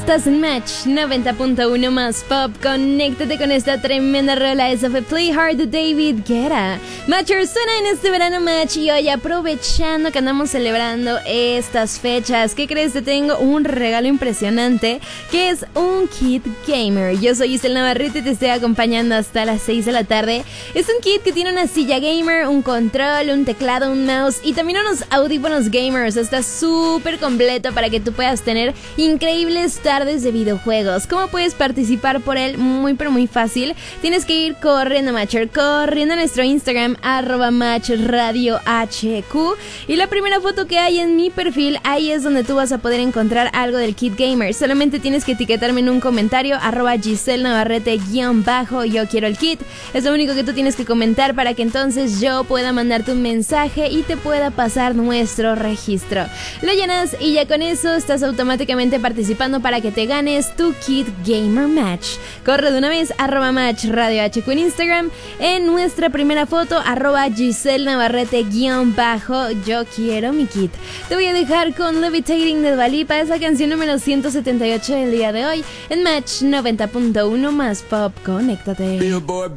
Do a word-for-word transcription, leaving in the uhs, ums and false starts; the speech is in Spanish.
Estás en Match noventa punto uno más Pop. Conéctate con esta tremenda rola. Esa fue Play Hard de David Guetta. Matchers, suena en este verano Match. Y hoy, aprovechando que andamos celebrando estas fechas, ¿qué crees? Te tengo un regalo impresionante, que es un kit gamer. Yo soy Isel Navarrete y te estoy acompañando hasta las seis de la tarde. Es un kit que tiene una silla gamer, un control, un teclado, un mouse y también unos audífonos gamers. Está súper completo para que tú puedas tener increíbles tardes de videojuegos. ¿Cómo puedes participar por él? Muy pero muy fácil. Tienes que ir corriendo, Matcher, corriendo a nuestro Instagram, arroba Match Radio H Q, y la primera foto que hay en mi perfil, ahí es donde tú vas a poder encontrar algo del kit gamer. Solamente tienes que etiquetarme en un comentario, arroba Giselle Navarrete guión bajo, yo quiero el kit. Es lo único que tú tienes que comentar para que entonces yo pueda mandarte un mensaje y te pueda pasar nuestro registro. Lo llenas y ya con eso estás automáticamente participando para que te ganes tu kit gamer Match. Corre de una vez, arroba Match Radio H Q en Instagram. En nuestra primera foto, arroba Giselle Navarrete guión bajo, yo quiero mi kit. Te voy a dejar con Levitating de Dua Lipa, esa canción número ciento setenta y ocho del día de hoy en Match noventa punto uno más Pop. Conéctate. Billboard